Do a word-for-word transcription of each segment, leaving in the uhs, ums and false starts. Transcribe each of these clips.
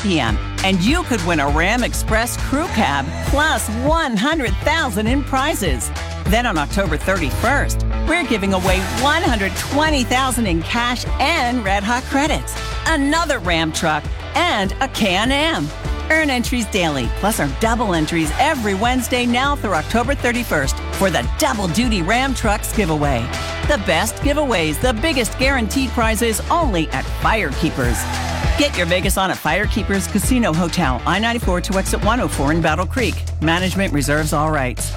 p.m. And you could win a Ram Express crew cab plus one hundred thousand dollars in prizes. Then on October thirty-first, we're giving away one hundred twenty thousand dollars in cash and Red Hot credits, another Ram truck, and a Can-Am. Earn entries daily, plus our double entries every Wednesday now through October thirty-first for the Double Duty Ram Trucks giveaway. The best giveaways, the biggest guaranteed prizes, only at Firekeepers. Get your Vegas on at Firekeepers Casino Hotel, I ninety-four to exit one oh four in Battle Creek. Management reserves all rights.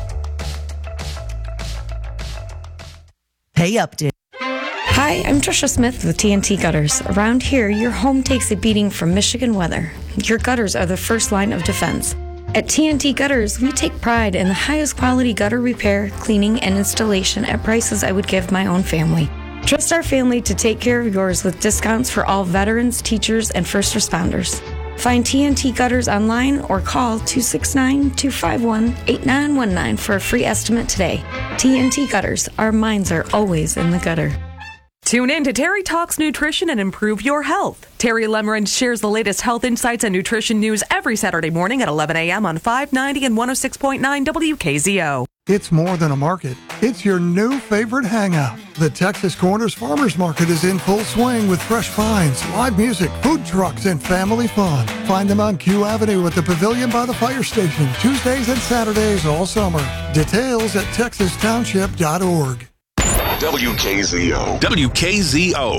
Pay update. Hi, I'm Trisha Smith with T N T Gutters. Around here, your home takes a beating from Michigan weather. Your gutters are the first line of defense. At T N T Gutters, we take pride in the highest quality gutter repair, cleaning, and installation at prices I would give my own family. Trust our family to take care of yours with discounts for all veterans, teachers, and first responders. Find T N T Gutters online or call two six nine, two five one, eight nine one nine for a free estimate today. T N T Gutters, our minds are always in the gutter. Tune in to Terry Talks Nutrition and Improve Your Health. Terry Lemmerand shares the latest health insights and nutrition news every Saturday morning at eleven a.m. on five ninety and one oh six point nine W K Z O. It's more than a market. It's your new favorite hangout. The Texas Corners Farmers Market is in full swing with fresh finds, live music, food trucks, and family fun. Find them on Q Avenue at the Pavilion by the Fire Station, Tuesdays and Saturdays all summer. Details at texas township dot org. W K Z O. W K Z O.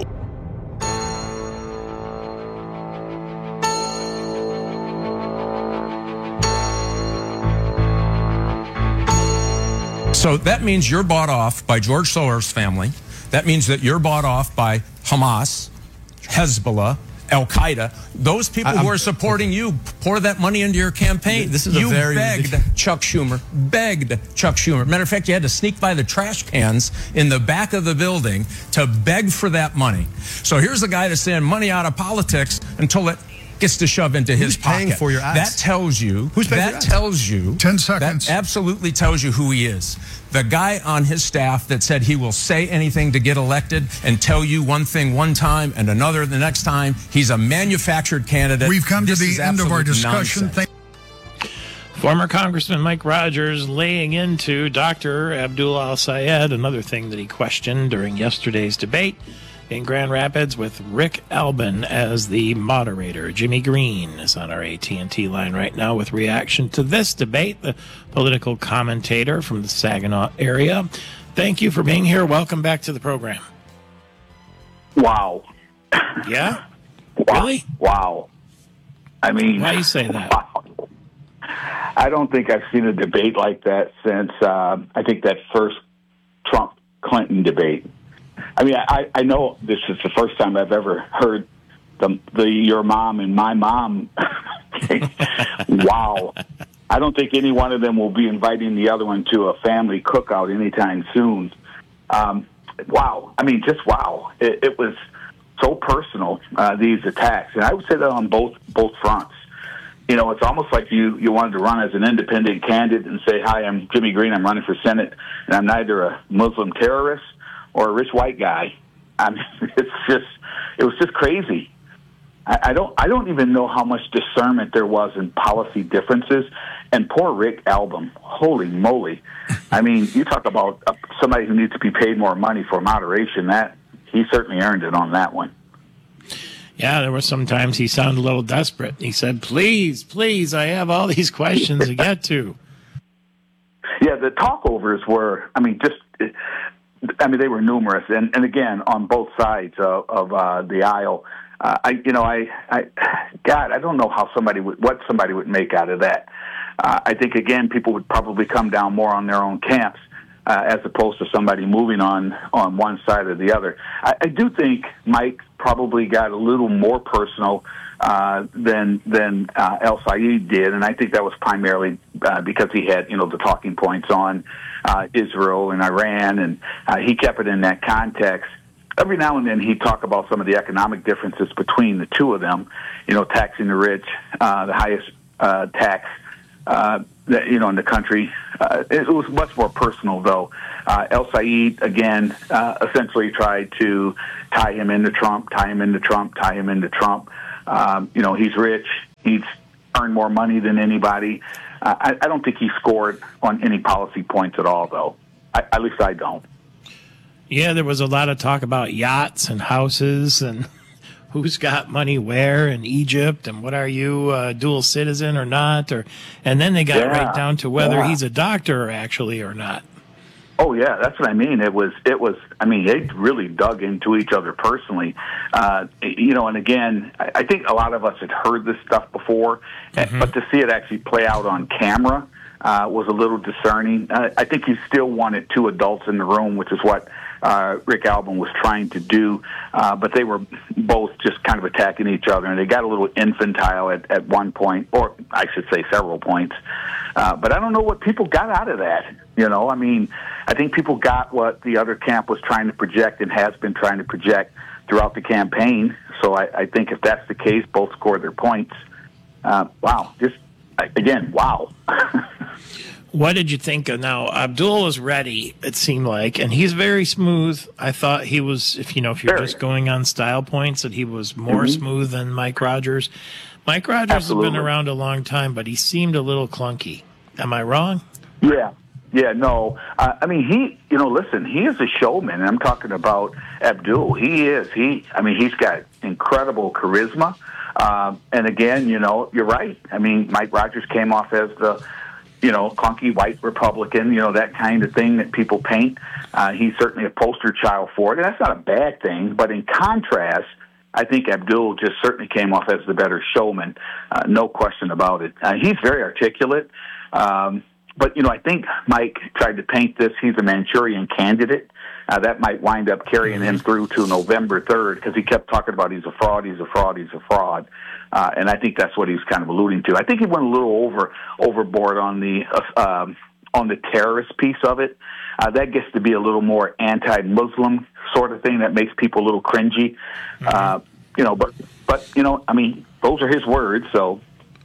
So that means you're bought off by George Soros' family. That means that you're bought off by Hamas, Hezbollah, Al-Qaeda. Those people I'm, who are supporting you pour that money into your campaign. This is you a very begged Chuck Schumer, begged Chuck Schumer. Matter of fact, you had to sneak by the trash cans in the back of the building to beg for that money. So here's a guy that's saying money out of politics until it gets to shove into his Who's paying pocket. for your ads? That tells you. Who's paying that for your ads? tells you. Ten seconds. That absolutely tells you who he is. The guy on his staff that said he will say anything to get elected and tell you one thing one time and another the next time. He's a manufactured candidate. We've come This to is the end of our absolute discussion. nonsense. Thank- Former Congressman Mike Rogers laying into Doctor Abdul Al-Sayed, another thing that he questioned during yesterday's debate in Grand Rapids with Rick Albin as the moderator. Jimmy Green is on our A T and T line right now with reaction to this debate, the political commentator from the Saginaw area. Thank you for being here. Welcome back to the program. Wow. Yeah? Wow. Really? Wow. I mean... Why do you say that? Wow. I don't think I've seen a debate like that since, uh, I think, that first Trump-Clinton debate. I mean, I, I know this is the first time I've ever heard the, the your mom and my mom. Wow. I don't think any one of them will be inviting the other one to a family cookout anytime soon. Um, wow. I mean, just wow. It, it was so personal, uh, these attacks. And I would say that on both both fronts. You know, it's almost like you, you wanted to run as an independent candidate and say, hi, I'm Jimmy Green, I'm running for Senate, and I'm neither a Muslim terrorist or a rich white guy. I mean, it's just, it was just crazy. I, I don't, I don't even know how much discernment there was in policy differences. And poor Rick Albin, holy moly! I mean, you talk about uh, somebody who needs to be paid more money for moderation. That he certainly earned it on that one. Yeah, there were some times he sounded a little desperate. He said, please, please, I have all these questions to get to. Yeah, the talkovers were, I mean, just, I mean, they were numerous. And, and again, on both sides of, of uh, the aisle. Uh, I, you know, I, I, God, I don't know how somebody would, what somebody would make out of that. Uh, I think, again, people would probably come down more on their own camps. Uh, as opposed to somebody moving on, on one side or the other. I, I do think Mike probably got a little more personal uh, than than uh, El-Sayed did, and I think that was primarily uh, because he had, you know, the talking points on uh, Israel and Iran, and uh, he kept it in that context. Every now and then he'd talk about some of the economic differences between the two of them, you know, taxing the rich, uh, the highest uh, tax uh That, you know, in the country. Uh, it was much more personal, though. Uh, El-Sayed, again, uh, essentially tried to tie him into Trump, tie him into Trump, tie him into Trump. Um, you know, he's rich. he's earned more money than anybody. Uh, I, I don't think he scored on any policy points at all, though. I, at least I don't. Yeah, there was a lot of talk about yachts and houses and who's got money where in Egypt and what are you, uh, dual citizen or not? Or and then they got yeah. right down to whether yeah. he's a doctor actually or not. Oh yeah, that's what I mean. It was, it was. I mean, they really dug into each other personally, uh, you know. And again, I, I think a lot of us had heard this stuff before, mm-hmm. but to see it actually play out on camera uh, was a little discerning. Uh, I think he still wanted two adults in the room, which is what uh, Rick Albin was trying to do. Uh, but they were both just kind of attacking each other, and they got a little infantile at, at one point, or I should say several points. Uh, but I don't know what people got out of that. You know, I mean, I think people got what the other camp was trying to project and has been trying to project throughout the campaign. So I, I think if that's the case, both scored their points. Uh, wow, just again, wow. What did you think of now? Abdul was ready, it seemed like, and he's very smooth. I thought he was, if you know, if you're very. just going on style points, that he was more mm-hmm. smooth than Mike Rogers. Mike Rogers Absolutely. has been around a long time, but he seemed a little clunky. Am I wrong? Yeah. Yeah, no. Uh, I mean, he, you know, listen, he is a showman. And I'm talking about Abdul. He is. He, I mean, he's got incredible charisma. Um, and again, you know, you're right. I mean, Mike Rogers came off as the, you know, clunky white Republican, you know, that kind of thing that people paint. Uh, he's certainly a poster child for it. And that's not a bad thing. But in contrast, I think Abdul just certainly came off as the better showman. Uh, no question about it. Uh, he's very articulate. Um, But, you know, I think Mike tried to paint this, he's a Manchurian candidate. Uh, that might wind up carrying him through to November third because he kept talking about he's a fraud, he's a fraud, he's a fraud. Uh, and I think that's what he's kind of alluding to. I think he went a little over overboard on the uh, um, on the terrorist piece of it. Uh, that gets to be a little more anti-Muslim sort of thing that makes people a little cringy. Mm-hmm. Uh, you know, but, but, you know, I mean, those are his words, so...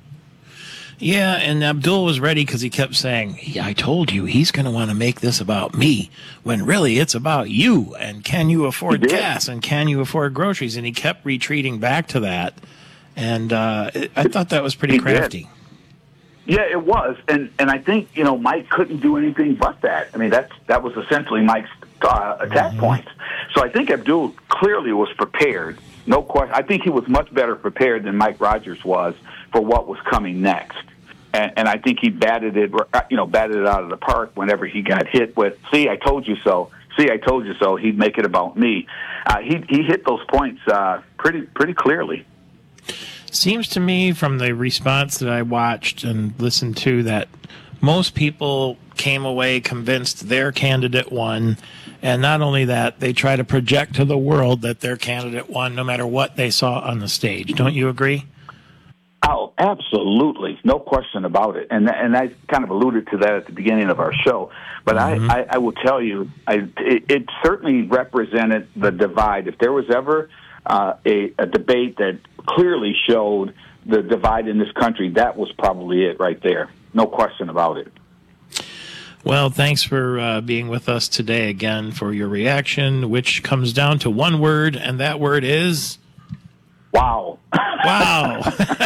Yeah, and Abdul was ready because he kept saying, yeah, I told you, he's going to want to make this about me, when really it's about you, and can you afford gas, and can you afford groceries? And he kept retreating back to that, and uh, I thought that was pretty he crafty. Did. Yeah, it was, and and I think, you know, Mike couldn't do anything but that. I mean, that's that was essentially Mike's uh, attack mm-hmm. points. So I think Abdul clearly was prepared, no question. I think he was much better prepared than Mike Rogers was for what was coming next. And, and I think he batted it, you know, batted it out of the park whenever he got hit with, see, I told you so. See, I told you so. He'd make it about me. Uh, he he hit those points uh, pretty pretty clearly. Seems to me from the response that I watched and listened to that most people came away convinced their candidate won. And not only that, they try to project to the world that their candidate won no matter what they saw on the stage. Don't you agree? Oh, absolutely. No question about it. And and I kind of alluded to that at the beginning of our show. But mm-hmm. I, I, I will tell you, I, it, it certainly represented the divide. If there was ever uh, a, a debate that clearly showed the divide in this country, that was probably it right there. No question about it. Well, thanks for uh, being with us today again for your reaction, which comes down to one word, and that word is... Wow. Wow.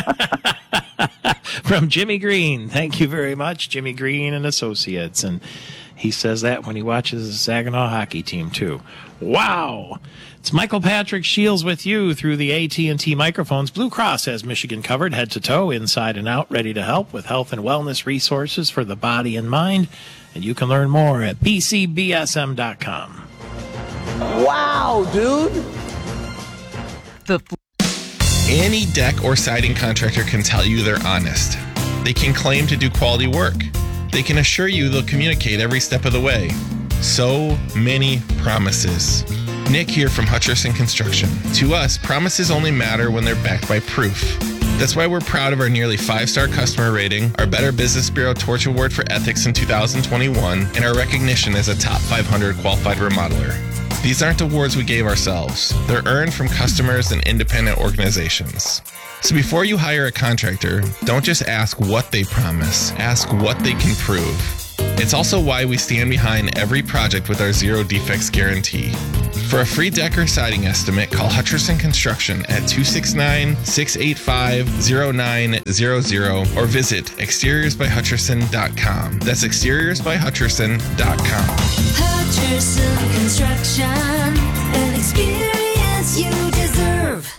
From Jimmy Green. Thank you very much, Jimmy Green and Associates. And he says that when he watches the Saginaw hockey team, too. Wow. It's Michael Patrick Shields with you through the A T and T microphones. Blue Cross has Michigan covered head to toe, inside and out, ready to help with health and wellness resources for the body and mind. And you can learn more at b c b s m dot com. Wow, dude. The Any deck or siding contractor can tell you they're honest. They can claim to do quality work. They can assure you they'll communicate every step of the way. So many promises. Nick here from Hutcherson Construction. To us, promises only matter when they're backed by proof. That's why we're proud of our nearly five-star customer rating, our Better Business Bureau Torch Award for Ethics in two thousand twenty-one, and our recognition as a top five hundred qualified remodeler. These aren't awards we gave ourselves. They're earned from customers and independent organizations. So before you hire a contractor, don't just ask what they promise, ask what they can prove. It's also why we stand behind every project with our zero defects guarantee. For a free deck or siding estimate, call Hutcherson Construction at two six nine, six eight five, zero nine zero zero or visit exteriors by hutcherson dot com. That's exteriors by hutcherson dot com. Hutcherson Construction, an experience you deserve.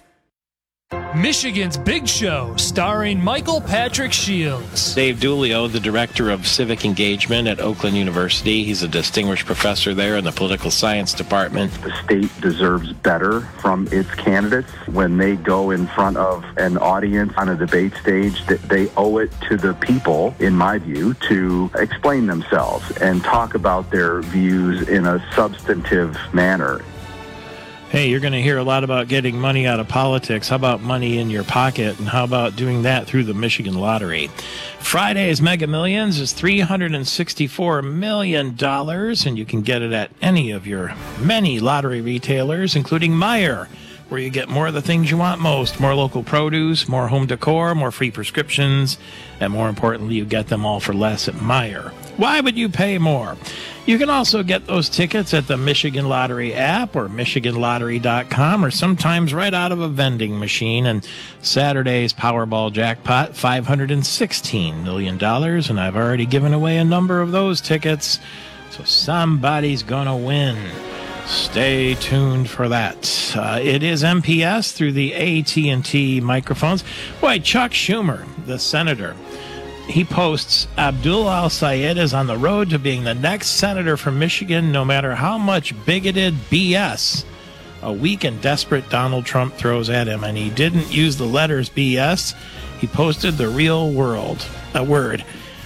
Michigan's Big Show, starring Michael Patrick Shields. Dave Dulio, the Director of Civic Engagement at Oakland University. He's a distinguished professor there in the Political Science Department. The state deserves better from its candidates. When they go in front of an audience on a debate stage, that they owe it to the people, in my view, to explain themselves and talk about their views in a substantive manner. Hey, you're going to hear a lot about getting money out of politics. How about money in your pocket? And how about doing that through the Michigan Lottery? Friday's Mega Millions is three hundred sixty-four million dollars, and you can get it at any of your many lottery retailers, including Meijer, where you get more of the things you want most. More local produce, more home decor, more free prescriptions, and more importantly, you get them all for less at Meijer. Why would you pay more? You can also get those tickets at the Michigan Lottery app or michigan lottery dot com, or sometimes right out of a vending machine. And Saturday's Powerball jackpot, five hundred sixteen million dollars, and I've already given away a number of those tickets, so somebody's gonna win. Stay tuned for that. Uh, it is M P S through the A T and T microphones. Boy, Chuck Schumer, the senator, he posts, Abdul Al-Sayed is on the road to being the next senator from Michigan, no matter how much bigoted B S a weak and desperate Donald Trump throws at him. And he didn't use the letters B S. He posted the real world, a word.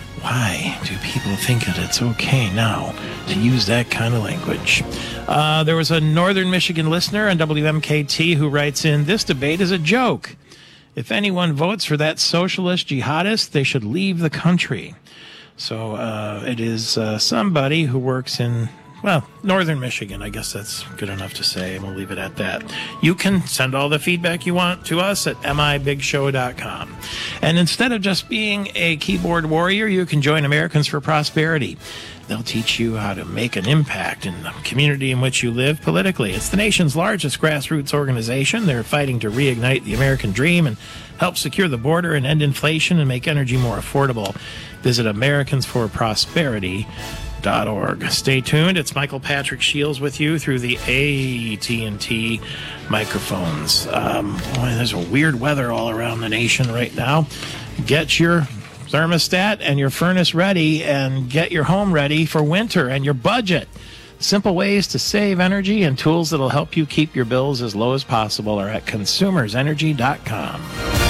Why do people think that it's okay now to use that kind of language? Uh, there was a Northern Michigan listener on W M K T who writes in, this debate is a joke. If anyone votes for that socialist jihadist, they should leave the country. So uh, it is uh, somebody who works in, well, Northern Michigan. I guess that's good enough to say, and we'll leave it at that. You can send all the feedback you want to us at m i big show dot com. And instead of just being a keyboard warrior, you can join Americans for Prosperity. They'll teach you how to make an impact in the community in which you live politically. It's the nation's largest grassroots organization. They're fighting to reignite the American dream and help secure the border and end inflation and make energy more affordable. Visit americans for prosperity dot org. Stay tuned. It's Michael Patrick Shields with you through the A T and T microphones. Um, boy, there's a weird weather all around the nation right now. Get your thermostat and your furnace ready and get your home ready for winter and your budget. Simple ways to save energy and tools that'll help you keep your bills as low as possible are at consumers energy dot com.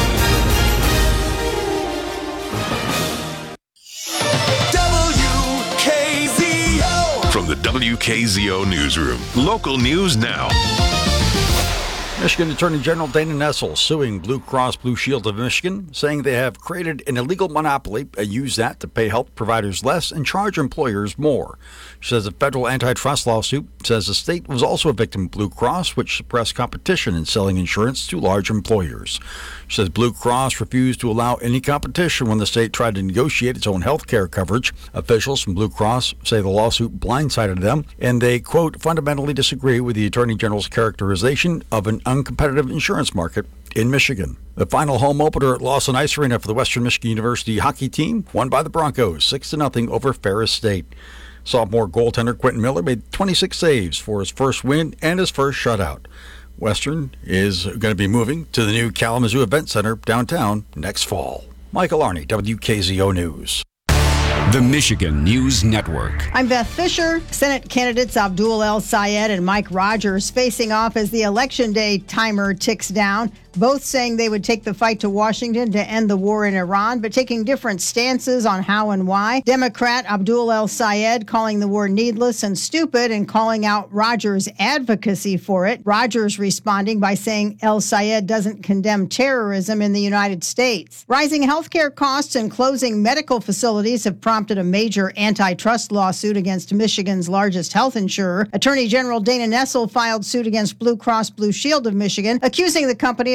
W K Z O. From the W K Z O Newsroom, local news now. Michigan Attorney General Dana Nessel suing Blue Cross Blue Shield of Michigan, saying they have created an illegal monopoly and use that to pay health providers less and charge employers more. She says a federal antitrust lawsuit says the state was also a victim of Blue Cross, which suppressed competition in selling insurance to large employers. She says Blue Cross refused to allow any competition when the state tried to negotiate its own health care coverage. Officials from Blue Cross say the lawsuit blindsided them, and they, quote, fundamentally disagree with the Attorney General's characterization of an uncompetitive insurance market in Michigan. The final home opener at Lawson Ice Arena for the Western Michigan University hockey team won by the Broncos six to nothing over Ferris State. Sophomore goaltender Quentin Miller made twenty-six saves for his first win and his first shutout. Western is going to be moving to the new Kalamazoo Event Center downtown next fall. Michael Arney, W K Z O News. The Michigan News Network. I'm Beth Fisher. Senate candidates Abdul El-Sayed and Mike Rogers facing off as the Election Day timer ticks down, both saying they would take the fight to Washington to end the war in Iran, but taking different stances on how and why. Democrat Abdul El-Sayed calling the war needless and stupid and calling out Rogers' advocacy for it. Rogers responding by saying El-Sayed doesn't condemn terrorism in the United States. Rising healthcare costs and closing medical facilities have prompted a major antitrust lawsuit against Michigan's largest health insurer. Attorney General Dana Nessel filed suit against Blue Cross Blue Shield of Michigan, accusing the company of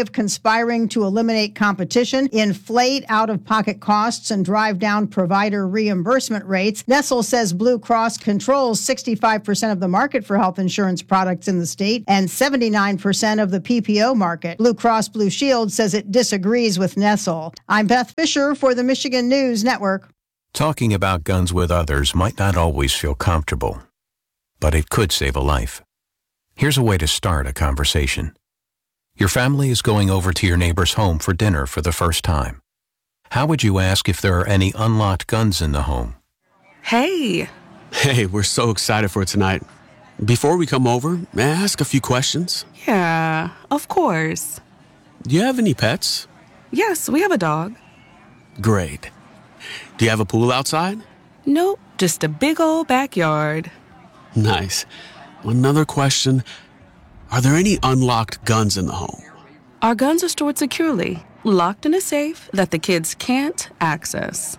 of conspiring to eliminate competition, inflate out-of-pocket costs, and drive down provider reimbursement rates. Nestle says Blue Cross controls sixty-five percent of the market for health insurance products in the state and seventy-nine percent of the P P O market. Blue Cross Blue Shield says it disagrees with Nestle. I'm Beth Fisher for the Michigan News Network. Talking about guns with others might not always feel comfortable, but it could save a life. Here's a way to start a conversation. Your family is going over to your neighbor's home for dinner for the first time. How would you ask if there are any unlocked guns in the home? Hey. Hey, we're so excited for tonight. Before we come over, may I ask a few questions? Yeah, of course. Do you have any pets? Yes, we have a dog. Great. Do you have a pool outside? Nope, just a big old backyard. Nice. Another question. Are there any unlocked guns in the home? Our guns are stored securely, locked in a safe that the kids can't access.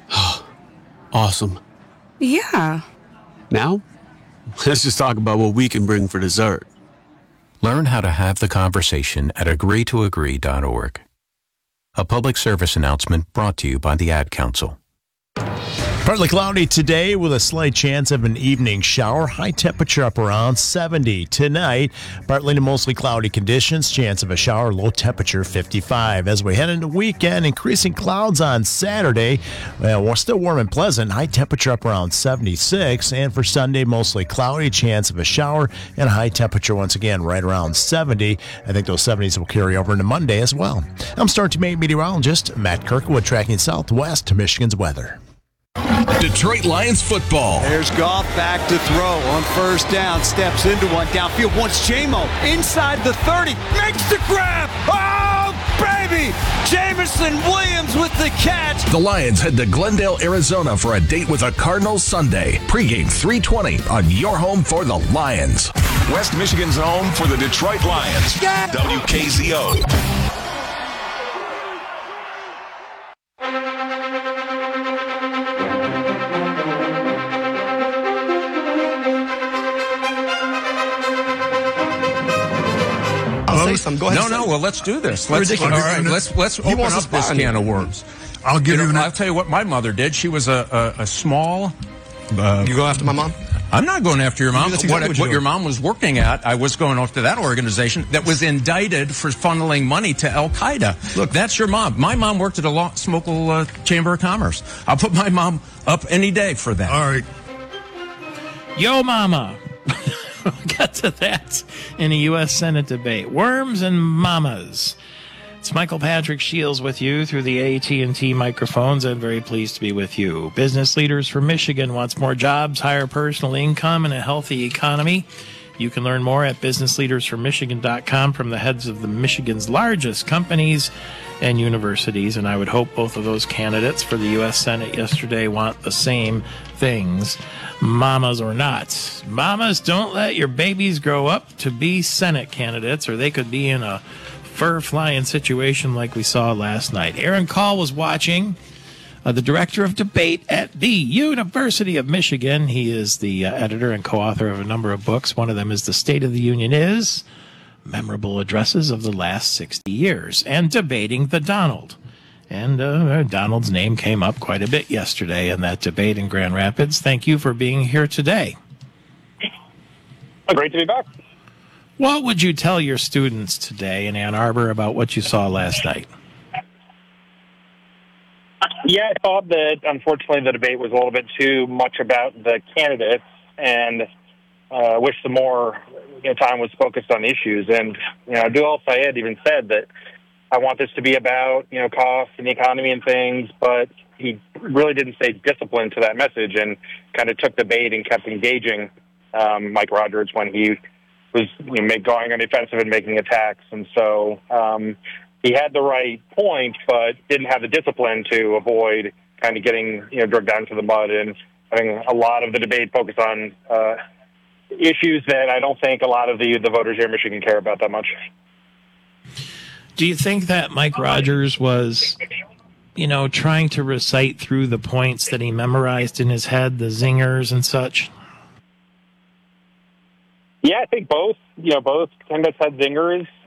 Awesome. Yeah. Now, let's just talk about what we can bring for dessert. Learn how to have the conversation at agree to agree dot org. A public service announcement brought to you by the Ad Council. Partly cloudy today with a slight chance of an evening shower. High temperature up around seventy. Tonight, partly to mostly cloudy conditions. Chance of a shower. Low temperature fifty-five. As we head into the weekend, increasing clouds on Saturday. Well, we're still warm and pleasant. High temperature up around seventy-six. And for Sunday, mostly cloudy. Chance of a shower and a high temperature once again right around seventy. I think those seventies will carry over into Monday as well. I'm Star two meteorologist Matt Kirkwood tracking southwest to Michigan's weather. Detroit Lions football. There's Goff back to throw on first down. Steps into one downfield. Wants J-Mo inside the thirty. Makes the grab. Oh, baby! Jamison Williams with the catch. The Lions head to Glendale, Arizona for a date with the Cardinals Sunday. Pregame three twenty on your home for the Lions. West Michigan's home for the Detroit Lions. Yeah. W K Z O. Say Go ahead. No, no. Well, let's do this. Let's, all right, let's let's open up this can of worms. I'll give you. you an I'll tell you what my mother did. She was a a, a small. Uh, you go after my mom? I'm not going after your mom. Exactly what what, what your mom was working at, I was going after that organization that was indicted for funneling money to Al Qaeda. Look, that's your mom. My mom worked at a law, Smokel uh, Chamber of Commerce. I'll put my mom up any day for that. All right. Yo, mama. Got to that in a U S Senate debate. Worms and mamas. It's Michael Patrick Shields with you through the A T and T microphones, and very pleased to be with you. Business Leaders for Michigan wants more jobs, higher personal income, and a healthy economy. You can learn more at business leaders for michigan dot com from the heads of the Michigan's largest companies and universities, and I would hope both of those candidates for the U S Senate yesterday want the same things, mamas or not. Mamas, don't let your babies grow up to be Senate candidates, or they could be in a fur-flying situation like we saw last night. Aaron Call was watching, uh, the director of debate at the University of Michigan. He is the uh, editor and co-author of a number of books. One of them is The State of the Union Is, Memorable Addresses of the Last sixty years, and Debating the Donald. And uh, Donald's name came up quite a bit yesterday in that debate in Grand Rapids. Thank you for being here today. Great to be back. What would you tell your students today in Ann Arbor about what you saw last night? Yeah, I thought that, unfortunately, the debate was a little bit too much about the candidates, and uh, wish some more you know, time was focused on issues. And, you know, Abdul Al-Sayed even said that I want this to be about, you know, costs and the economy and things, but he really didn't say discipline to that message and kind of took the bait and kept engaging um, Mike Rogers when he was you know, going on the offensive and making attacks. And so um, he had the right point, but didn't have the discipline to avoid kind of getting, you know, dragged down to the mud. And I think a lot of the debate focused on uh, issues that I don't think a lot of the, the voters here in Michigan care about that much. Do you think that Mike Rogers was, you know, trying to recite through the points that he memorized in his head, the zingers and such? Yeah, I think both, you know, both candidates had zingers.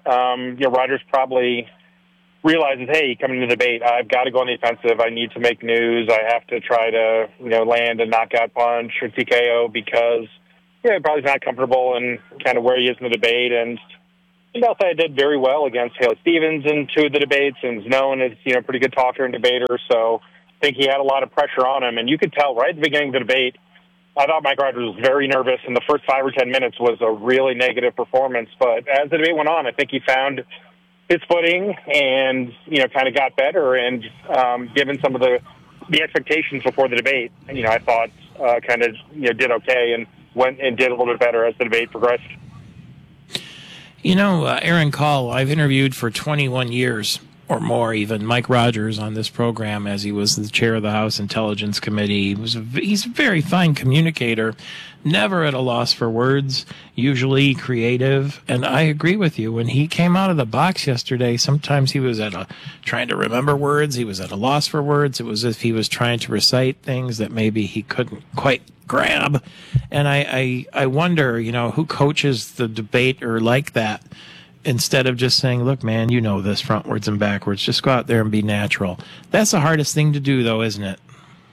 um, you know, Rogers probably realizes, hey, coming to the debate, I've got to go on the offensive. I need to make news. I have to try to, you know, land a knockout punch or T K O because, yeah, he probably not comfortable in kind of where he is in the debate. And I did very well against Haley Stevens in two of the debates and is known as, you know, a pretty good talker and debater. So I think he had a lot of pressure on him. And you could tell right at the beginning of the debate, I thought Mike Rogers was very nervous, and the first five or ten minutes was a really negative performance. But as the debate went on, I think he found his footing and, you know, kind of got better. And um, given some of the the expectations before the debate, you know, I thought uh, kind of, you know, did okay and went and did a little bit better as the debate progressed. You know, uh, Aaron Call, I've interviewed for twenty-one years or more, even Mike Rogers on this program as he was the chair of the House Intelligence Committee. He was a, he's a very fine communicator, never at a loss for words, usually creative. And I agree with you. When he came out of the box yesterday, sometimes he was at a trying to remember words. He was at a loss for words. It was as if he was trying to recite things that maybe he couldn't quite grab. And I, I, I wonder, you know, who coaches the debate or like that, instead of just saying, look, man, you know this frontwards and backwards. Just go out there and be natural. That's the hardest thing to do, though, isn't it?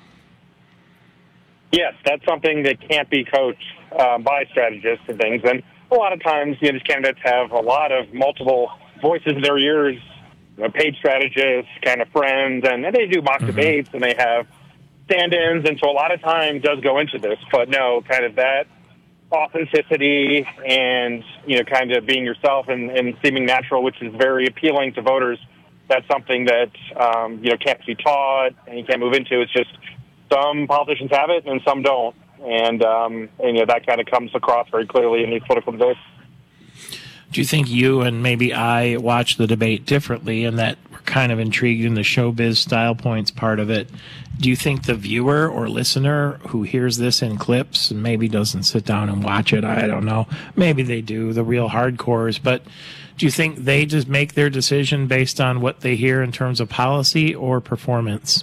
Yes, that's something that can't be coached um, by strategists and things. And a lot of times, you know, these candidates have a lot of multiple voices in their ears, you know, paid strategists, kind of friends, and they do mock mm-hmm. debates, and they have stand-ins, and so a lot of time does go into this. But no, kind of that authenticity and, you know, kind of being yourself and, and seeming natural, which is very appealing to voters. That's something that, um, you know, can't be taught and you can't move into. It's just some politicians have it and some don't. And, um, and you know, that kind of comes across very clearly in these political debates. Do you think you and maybe I watch the debate differently and that we're kind of intrigued in the showbiz style points part of it? Do you think the viewer or listener who hears this in clips and maybe doesn't sit down and watch it, I don't know, maybe they do, the real hardcores, but do you think they just make their decision based on what they hear in terms of policy or performance?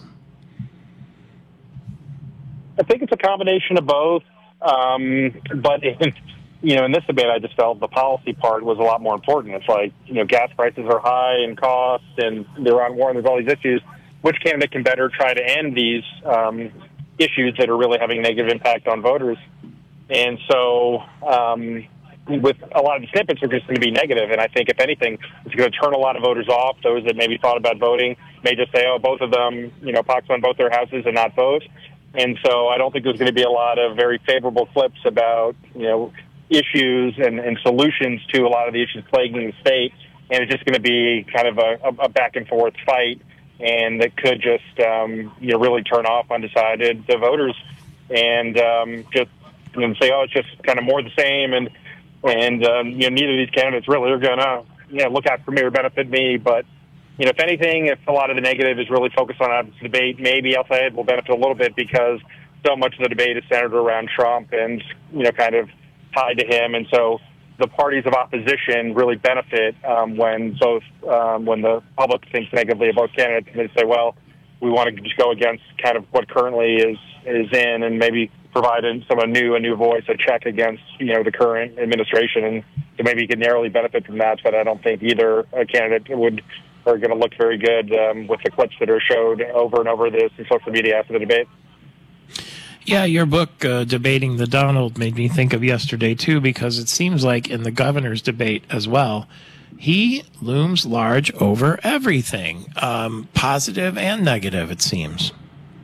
I think it's a combination of both, um, but in, you know, in this debate, I just felt the policy part was a lot more important. It's like, you know, gas prices are high and cost, and they're on war, and there's all these issues. Which candidate can better try to end these um, issues that are really having a negative impact on voters? And so um, with a lot of the snippets are just going to be negative, and I think, if anything, it's going to turn a lot of voters off. Those that maybe thought about voting may just say, oh, both of them, you know, pox on both their houses and not vote. And so I don't think there's going to be a lot of very favorable clips about, you know, issues and, and solutions to a lot of the issues plaguing the state, and it's just going to be kind of a, a back-and-forth fight, and that could just, um, you know, really turn off undecided the voters and um, just, you know, say, oh, it's just kind of more of the same, and, and um, you know, neither of these candidates really are going to, you know, look out for me or benefit me. But, you know, if anything, if a lot of the negative is really focused on this debate, maybe El-Sayed will benefit a little bit because so much of the debate is centered around Trump and, you know, kind of tied to him. And so the parties of opposition really benefit um, when both um, when the public thinks negatively about candidates, and they say, well, we want to just go against kind of what currently is is in, and maybe provide some a new a new voice, a check against, you know, the current administration, and so maybe you could narrowly benefit from that. But I don't think either a candidate would are going to look very good um, with the clips that are showed over and over this in social media after the debate. Yeah, your book, uh, Debating the Donald, made me think of yesterday, too, because it seems like in the governor's debate as well, he looms large over everything, um, positive and negative, it seems.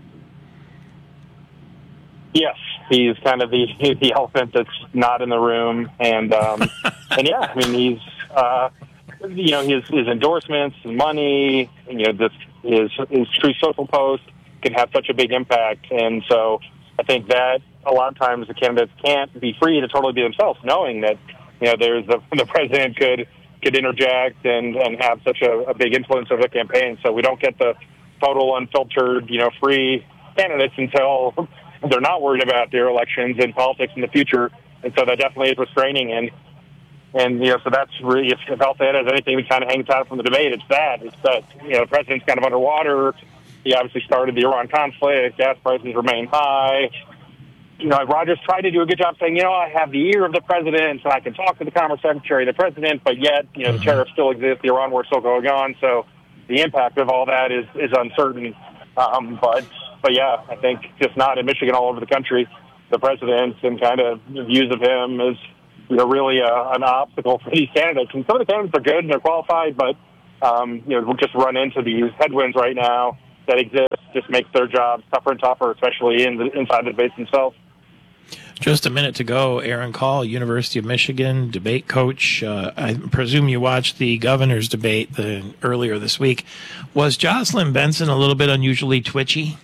Yes, he's kind of the the elephant that's not in the room. And, um, and yeah, I mean, he's, uh, you know, his, his endorsements, his money, you know, this, his, his true social post can have such a big impact. And so I think that a lot of times the candidates can't be free to totally be themselves, knowing that, you know, there's the, the president could could interject and, and have such a, a big influence over the campaign. So we don't get the total unfiltered, you know, free candidates until they're not worried about their elections and politics in the future. And so that definitely is restraining. And, and you know, so that's really, if, if El-Sayed has anything that kind of hangs out from the debate, it's that. It's that, you know, the president's kind of underwater. He obviously started the Iran conflict. Gas prices remain high. you know, Rogers tried to do a good job saying, you know, I have the ear of the president, and I can talk to the Commerce Secretary, the president, but yet, you know, mm-hmm. the tariffs still exist, the Iran war is still going on, so the impact of all that is, is uncertain. Um, but, but yeah, I think just not in Michigan, all over the country, the president and kind of views of him is, you know, really a, an obstacle for these candidates. And some of the candidates are good and they're qualified, but, um, you know, we'll just run into these headwinds right now that exist, just makes their jobs tougher and tougher, especially in the, inside the debates themselves. Just a minute to go. Aaron Call, University of Michigan, debate coach. Uh, I presume you watched the governor's debate the, earlier this week. Was Jocelyn Benson a little bit unusually twitchy?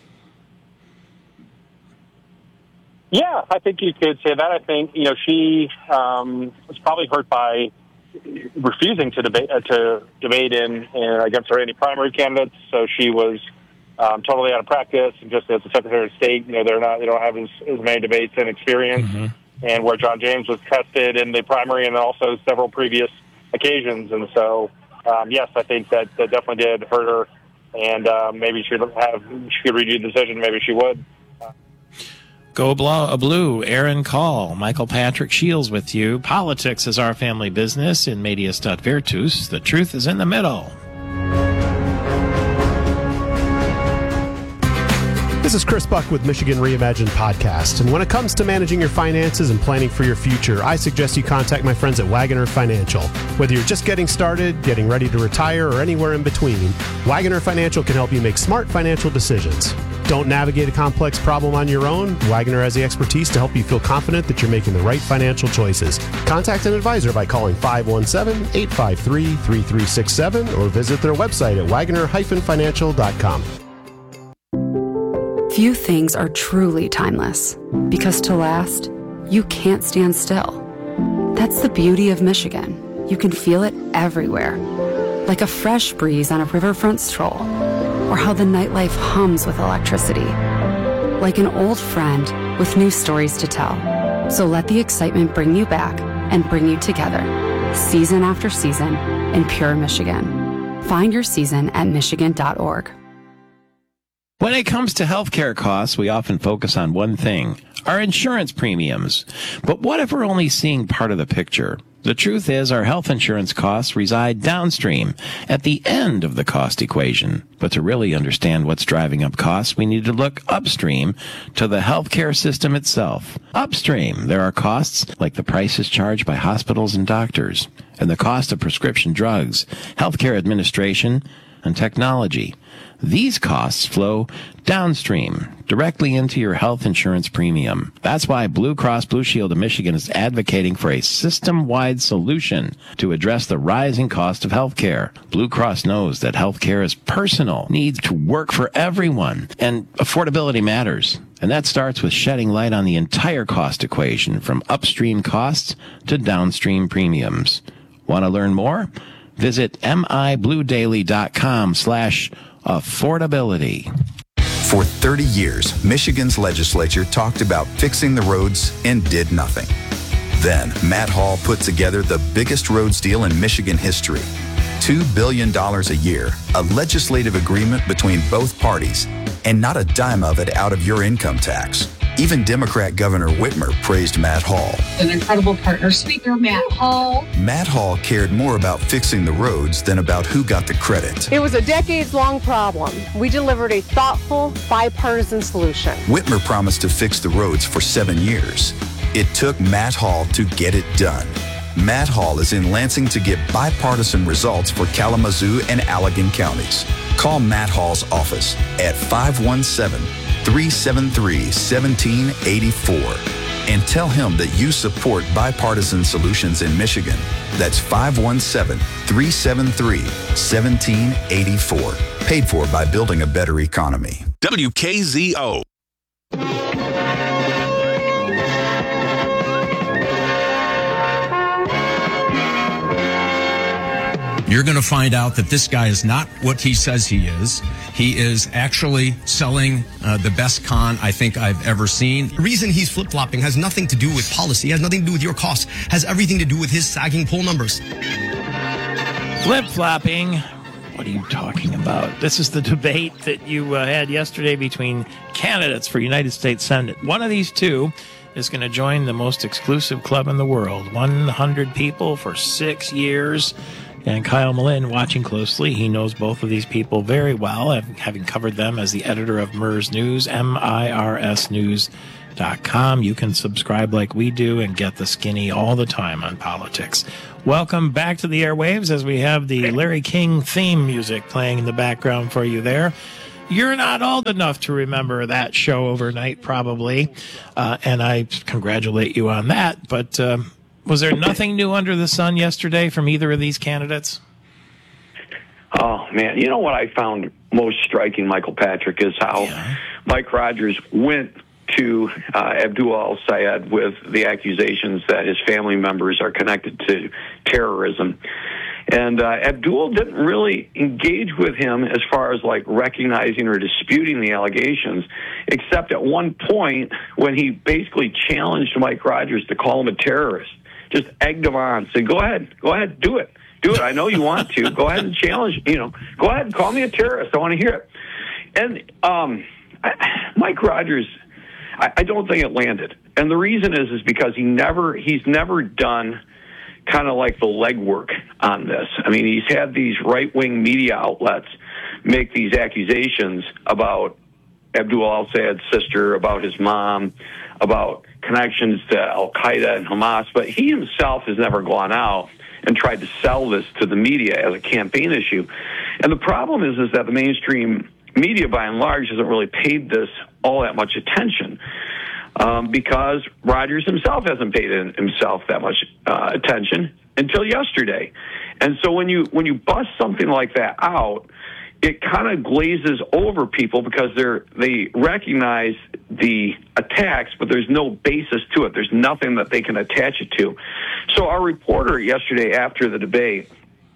Yeah, I think you could say that. I think, you know, she um, was probably hurt by refusing to debate uh, to debate in, in against her any primary candidates. So she was Um, totally out of practice, and just as the Secretary of State, you know, they're not, they don't have as, as many debates and experience. Mm-hmm. And where John James was tested in the primary and also several previous occasions, and so um, yes, I think that, that definitely did hurt her. And uh, maybe she would have she could redo the decision. Maybe she would. Go blah, blue. Aaron Call, Michael Patrick Shields with you. Politics is our family business in Medias Stat Virtus. The truth is in the middle. This is Chris Buck with Michigan Reimagined Podcast. And when it comes to managing your finances and planning for your future, I suggest you contact my friends at Wagoner Financial. Whether you're just getting started, getting ready to retire, or anywhere in between, Wagoner Financial can help you make smart financial decisions. Don't navigate a complex problem on your own. Wagoner has the expertise to help you feel confident that you're making the right financial choices. Contact an advisor by calling five one seven, eight five three, three three six seven or visit their website at wagoner dash financial dot com. Few things are truly timeless, because to last, you can't stand still. That's the beauty of Michigan. You can feel it everywhere, like a fresh breeze on a riverfront stroll, or how the nightlife hums with electricity, like an old friend with new stories to tell. So let the excitement bring you back and bring you together, season after season, in pure Michigan. Find your season at michigan dot org. When it comes to healthcare costs, we often focus on one thing, our insurance premiums. But what if we're only seeing part of the picture? The truth is our health insurance costs reside downstream, at the end of the cost equation. But to really understand what's driving up costs, we need to look upstream to the healthcare system itself. Upstream, there are costs like the prices charged by hospitals and doctors, and the cost of prescription drugs, healthcare administration, and technology. These costs flow downstream, directly into your health insurance premium. That's why Blue Cross Blue Shield of Michigan is advocating for a system-wide solution to address the rising cost of health care. Blue Cross knows that health care is personal, needs to work for everyone, and affordability matters. And that starts with shedding light on the entire cost equation, from upstream costs to downstream premiums. Want to learn more? Visit mibluedaily.com slash affordability. For thirty years, Michigan's legislature talked about fixing the roads and did nothing. Then, Matt Hall put together the biggest roads deal in Michigan history. two billion dollars a year, a legislative agreement between both parties, and not a dime of it out of your income tax. Even Democrat Governor Whitmer praised Matt Hall. An incredible partner, Speaker Matt Hall. Matt Hall cared more about fixing the roads than about who got the credit. It was a decades-long problem. We delivered a thoughtful, bipartisan solution. Whitmer promised to fix the roads for seven years. It took Matt Hall to get it done. Matt Hall is in Lansing to get bipartisan results for Kalamazoo and Allegan counties. Call Matt Hall's office at five one seven, three seven three, one seven eight four and tell him that you support bipartisan solutions in Michigan. That's five one seven, three seven three, one seven eight four. Paid for by Building a Better Economy. W K Z O. You're going to find out that this guy is not what he says he is. He is actually selling uh, the best con I think I've ever seen. The reason he's flip-flopping has nothing to do with policy, has nothing to do with your costs, has everything to do with his sagging poll numbers. Flip-flopping. What are you talking about? This is the debate that you uh, had yesterday between candidates for United States Senate. One of these two is going to join the most exclusive club in the world. one hundred people for six years. And Kyle Malin, watching closely, he knows both of these people very well, having covered them as the editor of M I R S News, M I R S news dot com. You can subscribe like we do and get the skinny all the time on politics. Welcome back to the airwaves as we have the Larry King theme music playing in the background for you there. You're not old enough to remember that show overnight, probably, uh, and I congratulate you on that, but... Um, was there nothing new under the sun yesterday from either of these candidates? Oh, man. You know what I found most striking, Michael Patrick, is how yeah. Mike Rogers went to uh, Abdul al-Sayed with the accusations that his family members are connected to terrorism. And uh, Abdul didn't really engage with him as far as, like, recognizing or disputing the allegations, except at one point when he basically challenged Mike Rogers to call him a terrorist. Just egged him on, said, go ahead, go ahead, do it. Do it. I know you want to. Go ahead and challenge, you know, go ahead and call me a terrorist. I want to hear it. And um, I, Mike Rogers, I, I don't think it landed. And the reason is, is because he never, he's never done kind of like the legwork on this. I mean, he's had these right-wing media outlets make these accusations about Abdul al-Sayed's sister, about his mom, about connections to Al-Qaeda and Hamas, but he himself has never gone out and tried to sell this to the media as a campaign issue. And the problem is, is that the mainstream media, by and large, hasn't really paid this all that much attention um, because Rogers himself hasn't paid himself that much uh, attention until yesterday. And so when you when you bust something like that out, it kind of glazes over people because they're they recognize the attacks, but there's no basis to it. There's nothing that they can attach it to. So our reporter yesterday after the debate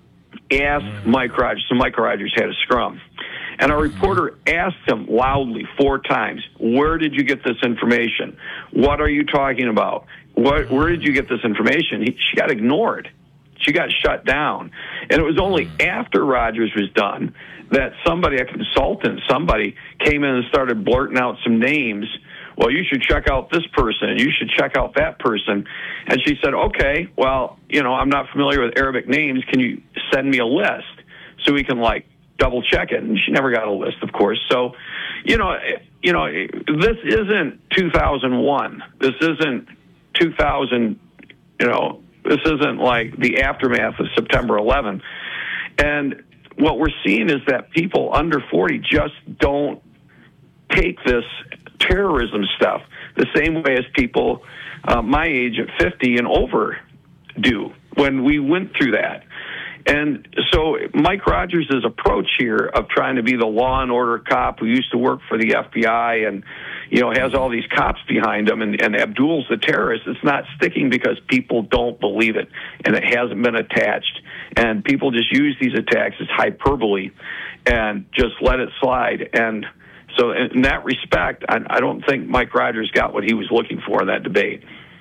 asked Mike Rogers, so Mike Rogers had a scrum, and our reporter asked him loudly four times, where did you get this information? What are you talking about? What, where did you get this information? He, she got ignored. She got shut down. And it was only after Rogers was done that somebody, a consultant, somebody came in and started blurting out some names. Well, you should check out this person. You should check out that person. And she said, okay, well, you know, I'm not familiar with Arabic names. Can you send me a list so we can, like, double check it? And she never got a list, of course. So, you know, you know, this isn't two thousand one. This isn't two thousand, you know, this isn't like the aftermath of September eleventh. And what we're seeing is that people under forty just don't take this terrorism stuff the same way as people uh, my age at fifty and over do when we went through that. And so Mike Rogers' approach here of trying to be the law and order cop who used to work for the F B I and, you know, has all these cops behind him, and, and Abdul's the terrorist, it's not sticking because people don't believe it, and it hasn't been attached. And people just use these attacks as hyperbole and just let it slide. And so in that respect, I, I don't think Mike Rogers got what he was looking for in that debate.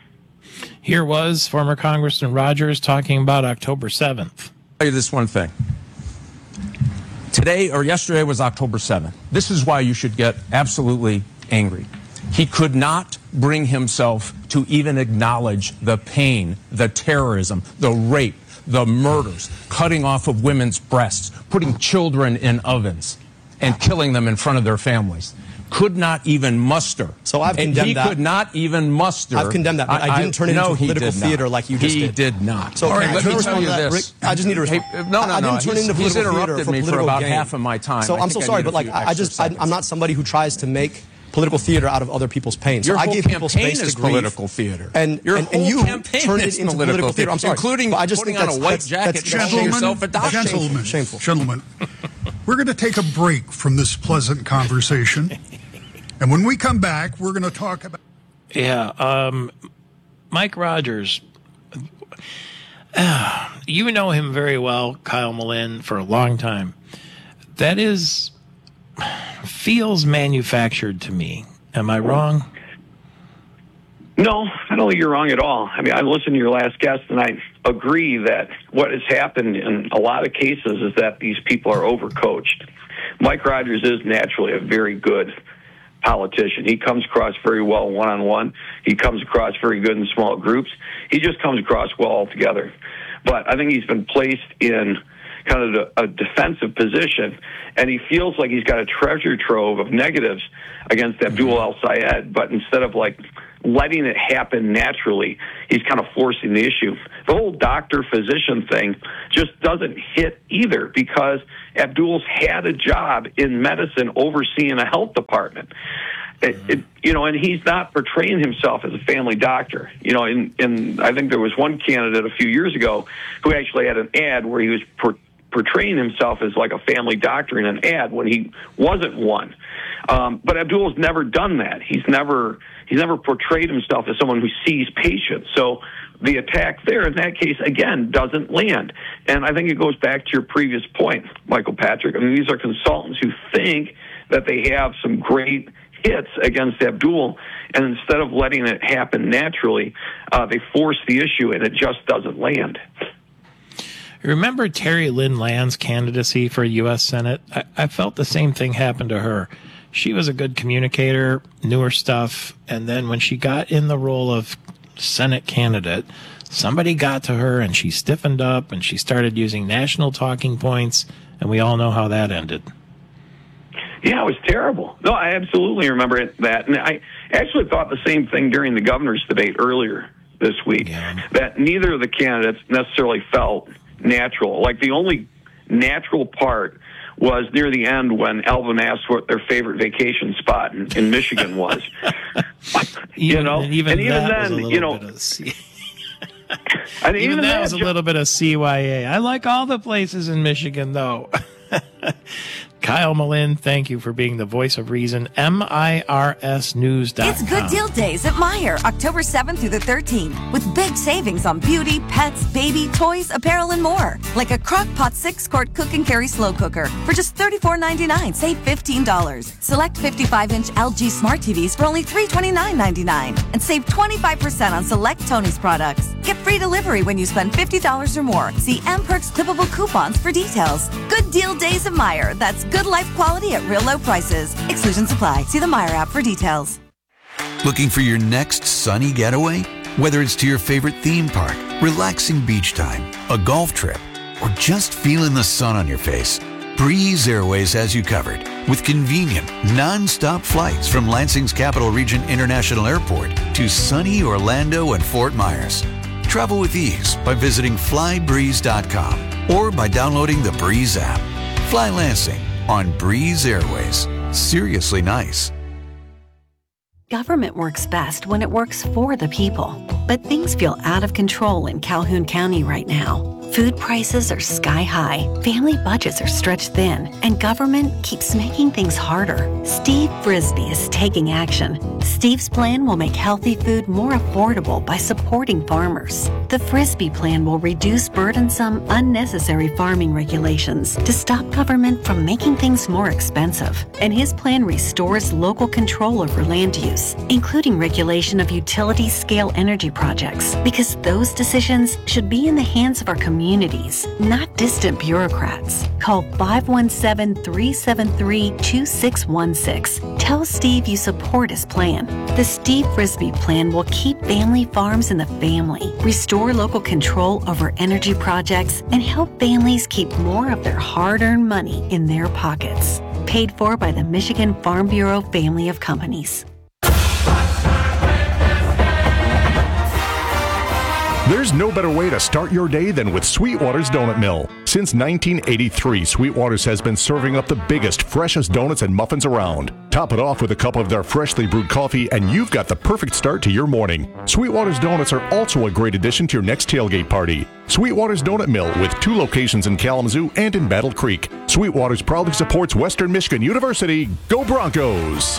Here was former Congressman Rogers talking about October seventh. I'll tell you this one thing. Today or yesterday was October seventh. This is why you should get absolutely angry. He could not bring himself to even acknowledge the pain, the terrorism, the rape, the murders, cutting off of women's breasts, putting children in ovens, and killing them in front of their families. Could not even muster. So I've condemned he that. He could not even muster. I've condemned that. But I, I didn't turn it no, into political theater like you just he did. He did not. So all right, let me tell you this. Rick, I just need to respond. Hey, no, no, I no. didn't turn he's, into he's political interrupted theater me for, for about gain. half of my time. So I I'm so sorry, but like I just, I, I'm not somebody who tries to make political theater out of other people's pain. So Your I whole gave people campaign space is to grieve. political theater. And, Your and, whole and you campaign turned is it into political, political theater. I'm sorry. Including but I just putting think on that's, a white that's, jacket that's, to that's call shameful. yourself a doctor. Gentlemen, shameful. Gentlemen, we're going to take a break from this pleasant conversation. And when we come back, we're going to talk about... Yeah, um, Mike Rogers, uh, you know him very well, Kyle Malin, for a long time. That is, feels manufactured to me. Am I wrong? No, I don't think you're wrong at all. I mean, I listened to your last guest, and I agree that what has happened in a lot of cases is that these people are overcoached. Mike Rogers is naturally a very good politician. He comes across very well one-on-one. He comes across very good in small groups. He just comes across well altogether. But I think he's been placed in kind of a defensive position, and he feels like he's got a treasure trove of negatives against Abdul El-Sayed, but instead of like letting it happen naturally, he's kind of forcing the issue. The whole doctor-physician thing just doesn't hit either, because Abdul's had a job in medicine overseeing a health department. It, it, you know, and he's not portraying himself as a family doctor. You know, in, in I think there was one candidate a few years ago who actually had an ad where he was por- portraying himself as like a family doctor in an ad when he wasn't one. Um, but Abdul's never done that. He's never he's never portrayed himself as someone who sees patients. So the attack there in that case, again, doesn't land. And I think it goes back to your previous point, Michael Patrick. I mean, these are consultants who think that they have some great hits against Abdul, and instead of letting it happen naturally, uh, they force the issue, and it just doesn't land. Remember Terry Lynn Land's candidacy for U S Senate? I, I felt the same thing happened to her. She was a good communicator, knew her stuff, and then when she got in the role of Senate candidate, somebody got to her and she stiffened up and she started using national talking points, and we all know how that ended. Yeah, it was terrible. No, I absolutely remember it, that. And I actually thought the same thing during the governor's debate earlier this week, yeah. that neither of the candidates necessarily felt natural. Like, the only natural part was near the end when Alvin asked what their favorite vacation spot in, in Michigan was. you even, know, and even, and even that then, was a you know, bit of C- and even, even that that was a little bit of C Y A. I like all the places in Michigan, though. Kyle Malin, thank you for being the voice of reason. M I R S news dot com. It's Good Deal Days at Meijer, October seventh through the thirteenth, with big savings on beauty, pets, baby, toys, apparel, and more. Like a Crock-Pot six-quart cook and carry slow cooker for just thirty-four ninety-nine. Save fifteen dollars. Select fifty-five inch L G Smart T Vs for only three twenty-nine ninety-nine. And save twenty-five percent on select Tony's products. Get free delivery when you spend fifty dollars or more. See M Perks clippable coupons for details. Good Deal Days at Meijer. That's good life quality at real low prices. Exclusions apply. See the Meijer app for details. Looking for your next sunny getaway? Whether it's to your favorite theme park, relaxing beach time, a golf trip, or just feeling the sun on your face, Breeze Airways has you covered with convenient, non-stop flights from Lansing's Capital Region International Airport to sunny Orlando and Fort Myers. Travel with ease by visiting fly breeze dot com or by downloading the Breeze app. Fly Lansing on Breeze Airways. Seriously nice. Government works best when it works for the people. But things feel out of control in Calhoun County right now. Food prices are sky high, family budgets are stretched thin, and government keeps making things harder. Steve Frisbee is taking action. Steve's plan will make healthy food more affordable by supporting farmers. The Frisbee plan will reduce burdensome, unnecessary farming regulations to stop government from making things more expensive. And his plan restores local control over land use, including regulation of utility-scale energy projects, because those decisions should be in the hands of our communities, not distant bureaucrats. Call five one seven, three seven three, two six one six. Tell Steve you support his plan. The Steve Frisbee plan will keep family farms in the family, restore local control over energy projects, and help families keep more of their hard-earned money in their pockets. Paid for by the Michigan Farm Bureau family of companies. There's no better way to start your day than with Sweetwater's Donut Mill. Since nineteen eighty-three, Sweetwater's has been serving up the biggest, freshest donuts and muffins around. Top it off with a cup of their freshly brewed coffee, and you've got the perfect start to your morning. Sweetwater's Donuts are also a great addition to your next tailgate party. Sweetwater's Donut Mill, with two locations in Kalamazoo and in Battle Creek. Sweetwater's proudly supports Western Michigan University. Go Broncos!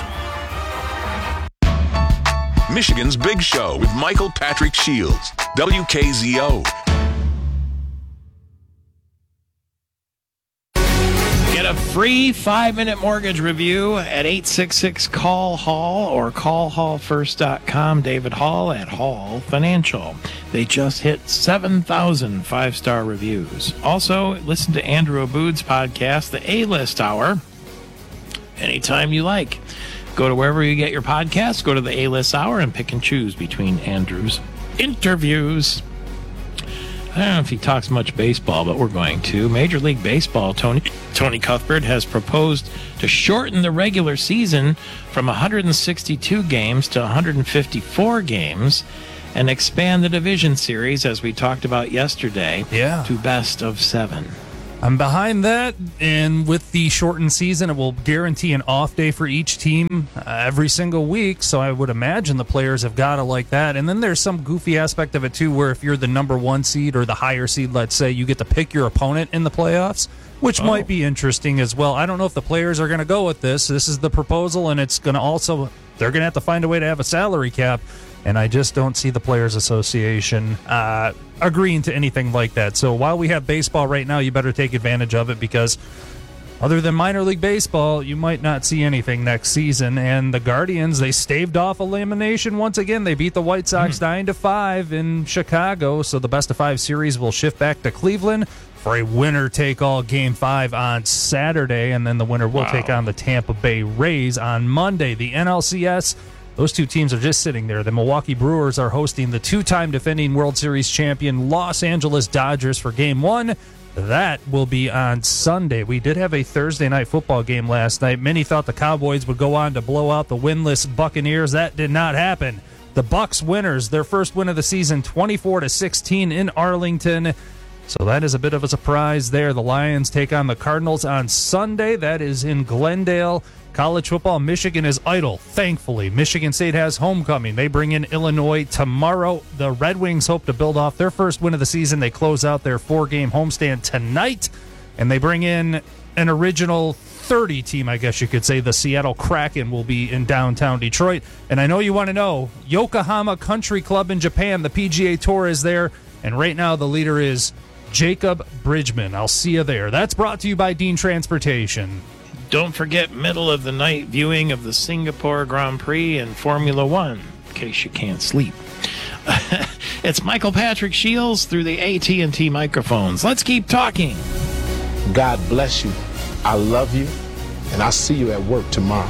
Michigan's Big Show with Michael Patrick Shields, W K Z O. Get a free five-minute mortgage review at eight six six, call hall or call hall first dot com. David Hall at Hall Financial. They just hit seven thousand five-star reviews. Also, listen to Andrew Aboud's podcast, The A-List Hour, anytime you like. Go to wherever you get your podcasts, go to The A-List Hour, and pick and choose between Andrew's interviews. I don't know if he talks much baseball, but we're going to. Major League Baseball, Tony Tony Cuthbert has proposed to shorten the regular season from one hundred sixty-two games to one hundred fifty-four games and expand the division series, as we talked about yesterday, yeah. to best of seven. I'm behind that, and with the shortened season, it will guarantee an off day for each team uh, every single week, so I would imagine the players have got to like that. And then there's some goofy aspect of it, too, where if you're the number one seed or the higher seed, let's say, you get to pick your opponent in the playoffs, which oh. might be interesting as well. I don't know if the players are going to go with this. This is the proposal, and it's going to also, they're going to have to find a way to have a salary cap. And I just don't see the Players Association uh, agreeing to anything like that. So while we have baseball right now, you better take advantage of it, because other than minor league baseball, you might not see anything next season. And the Guardians, they staved off elimination once again. They beat the White Sox nine to five in Chicago. So the best of five series will shift back to Cleveland for a winner-take-all Game five on Saturday. And then the winner will wow. take on the Tampa Bay Rays on Monday. The N L C S, those two teams are just sitting there. The Milwaukee Brewers are hosting the two-time defending World Series champion Los Angeles Dodgers for Game one. That will be on Sunday. We did have a Thursday night football game last night. Many thought the Cowboys would go on to blow out the winless Buccaneers. That did not happen. The Bucs winners, their first win of the season, twenty-four to sixteen in Arlington. So that is a bit of a surprise there. The Lions take on the Cardinals on Sunday. That is in Glendale. College football, Michigan is idle, thankfully. Michigan State has homecoming. They bring in Illinois tomorrow. The Red Wings hope to build off their first win of the season. They close out their four-game homestand tonight, and they bring in an original thirty team, I guess you could say. The Seattle Kraken will be in downtown Detroit. And I know you want to know, Yokohama Country Club in Japan, the P G A Tour is there, and right now the leader is Jacob Bridgman. I'll see you there. That's brought to you by Dean Transportation. Don't forget middle of the night viewing of the Singapore Grand Prix and Formula One, in case you can't sleep. It's Michael Patrick Shields through the A T and T microphones. Let's keep talking. God bless you. I love you, and I'll see you at work tomorrow.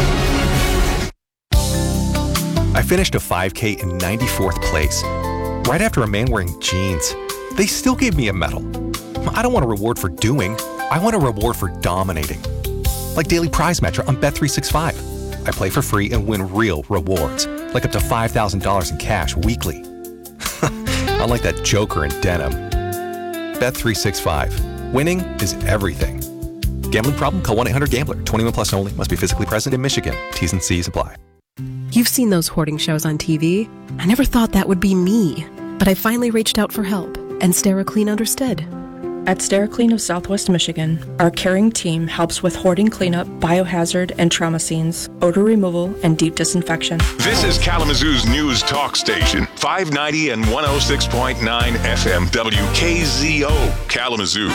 I finished a five K in ninety-fourth place, right after a man wearing jeans. They still gave me a medal. I don't want a reward for doing. I want a reward for dominating. Like Daily Prize Matcher on Bet three sixty-five. I play for free and win real rewards, like up to five thousand dollars in cash weekly. Unlike that joker in denim. Bet three sixty-five. Winning is everything. Gambling problem? Call one eight hundred gambler. twenty-one plus only. Must be physically present in Michigan. T's and C's apply. You've seen those hoarding shows on T V. I never thought that would be me. But I finally reached out for help, and SteriClean understood. At SteriClean of Southwest Michigan, our caring team helps with hoarding cleanup, biohazard and trauma scenes, odor removal, and deep disinfection. This is Kalamazoo's news talk station, five ninety and one oh six point nine F M W K Z O, Kalamazoo.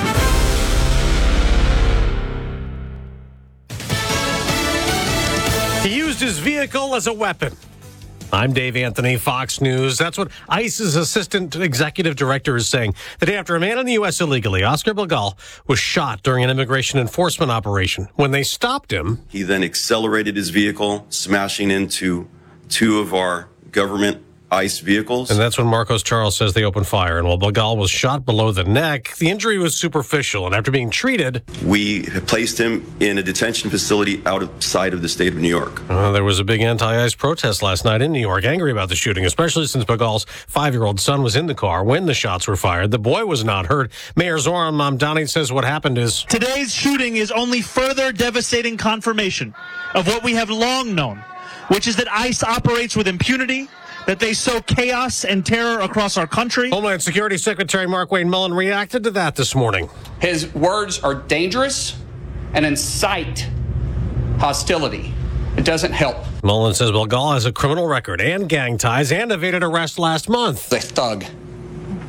He used his vehicle as a weapon. I'm Dave Anthony, Fox News. That's what ICE's assistant executive director is saying. The day after a man in the U S illegally, Oscar Bilgal, was shot during an immigration enforcement operation. When they stopped him, he then accelerated his vehicle, smashing into two of our government ICE vehicles. And that's when Marcos Charles says they opened fire. And while Bilgal was shot below the neck, the injury was superficial. And after being treated, we placed him in a detention facility outside of the state of New York. Uh, there was a big anti-ICE protest last night in New York, angry about the shooting, especially since Bilgal's five-year-old son was in the car when the shots were fired. The boy was not hurt. Mayor Zoran Mamdani says what happened is... Today's shooting is only further devastating confirmation of what we have long known, which is that ICE operates with impunity, that they sow chaos and terror across our country. Homeland Security Secretary Markwayne Mullin reacted to that this morning. His words are dangerous and incite hostility. It doesn't help. Mullin says Bilgal has a criminal record and gang ties and evaded arrest last month. The thug.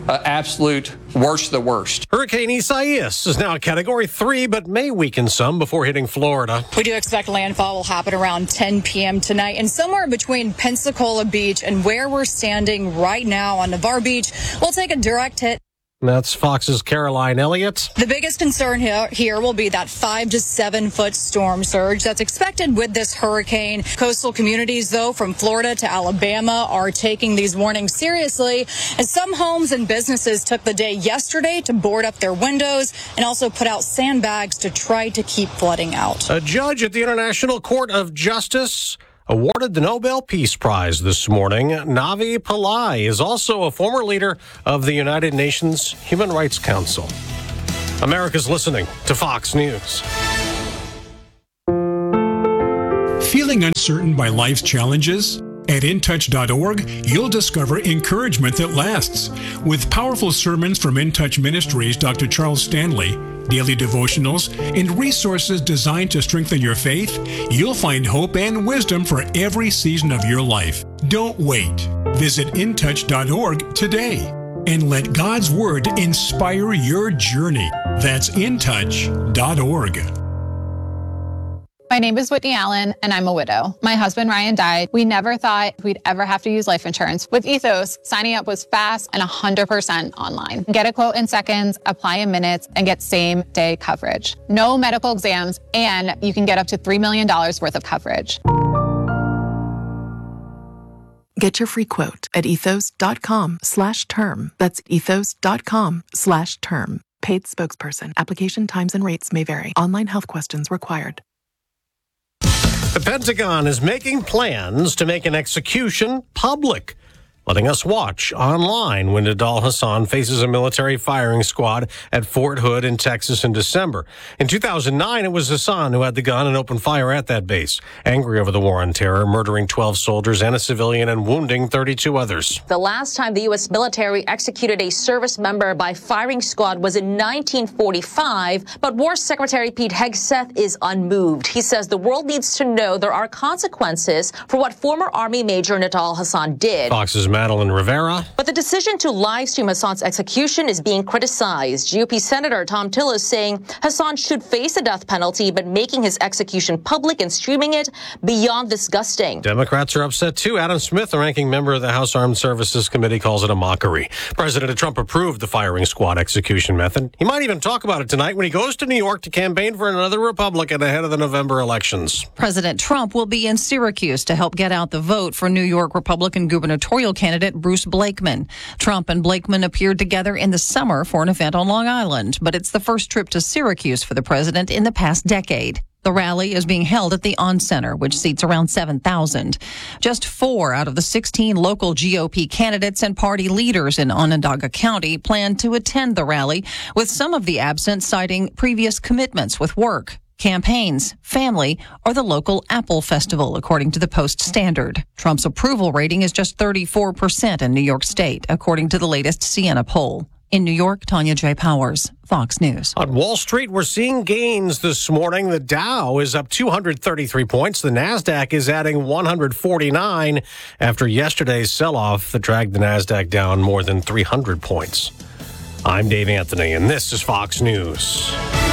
uh, absolute worst of the worst. Hurricane Isaias is now a Category three, but may weaken some before hitting Florida. We do expect landfall will happen around ten p.m. tonight, and somewhere between Pensacola Beach and where we're standing right now on Navarre Beach, we'll take a direct hit. That's Fox's Caroline Elliott. The biggest concern here, here will be that five to seven foot storm surge that's expected with this hurricane. Coastal communities, though, from Florida to Alabama are taking these warnings seriously, as some homes and businesses took the day yesterday to board up their windows and also put out sandbags to try to keep flooding out. A judge at the International Court of Justice awarded the Nobel Peace Prize this morning. Navi Pillai is also a former leader of the United Nations Human Rights Council. America's listening to Fox News. Feeling uncertain by life's challenges? At in touch dot org, you'll discover encouragement that lasts. With powerful sermons from In Touch Ministries' Doctor Charles Stanley, daily devotionals, and resources designed to strengthen your faith, you'll find hope and wisdom for every season of your life. Don't wait. Visit in touch dot org today and let God's Word inspire your journey. That's in touch dot org. My name is Whitney Allen, and I'm a widow. My husband, Ryan, died. We never thought we'd ever have to use life insurance. With Ethos, signing up was fast and one hundred percent online. Get a quote in seconds, apply in minutes, and get same-day coverage. No medical exams, and you can get up to three million dollars worth of coverage. Get your free quote at ethos.com slash term. That's ethos.com slash term. Paid spokesperson. Application times and rates may vary. Online health questions required. The Pentagon is making plans to make an execution public, letting us watch online when Nidal Hasan faces a military firing squad at Fort Hood in Texas in December. In two thousand nine, it was Hasan who had the gun and opened fire at that base, angry over the war on terror, murdering twelve soldiers and a civilian and wounding thirty-two others. The last time the U S military executed a service member by firing squad was in nineteen forty-five, but War Secretary Pete Hegseth is unmoved. He says the world needs to know there are consequences for what former Army Major Nidal Hasan did. Fox's Madeline Rivera. But the decision to live stream Hasan's execution is being criticized. G O P Senator Tom Tillis saying Hasan should face the death penalty, but making his execution public and streaming it beyond disgusting. Democrats are upset too. Adam Smith, the ranking member of the House Armed Services Committee, calls it a mockery. President Trump approved the firing squad execution method. He might even talk about it tonight when he goes to New York to campaign for another Republican ahead of the November elections. President Trump will be in Syracuse to help get out the vote for New York Republican gubernatorial candidate Bruce Blakeman. Trump and Blakeman appeared together in the summer for an event on Long Island, but it's the first trip to Syracuse for the president in the past decade. The rally is being held at the On Center, which seats around seven thousand. Just four out of the sixteen local G O P candidates and party leaders in Onondaga County plan to attend the rally, with some of the absent citing previous commitments with work, campaigns, family, or the local Apple Festival, according to the Post-Standard. Trump's approval rating is just thirty-four percent in New York State, according to the latest Siena poll. In New York, Tanya J. Powers, Fox News. On Wall Street, we're seeing gains this morning. The Dow is up two hundred thirty-three points. The NASDAQ is adding one hundred forty-nine after yesterday's sell-off that dragged the NASDAQ down more than three hundred points. I'm Dave Anthony, and this is Fox News.